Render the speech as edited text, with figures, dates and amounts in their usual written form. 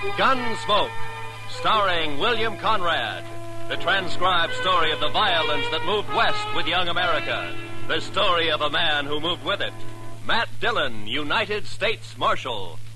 Gunsmoke, starring William Conrad. The transcribed story of the violence that moved west with young America. The story of a man who moved with it. Matt Dillon, United States Marshal.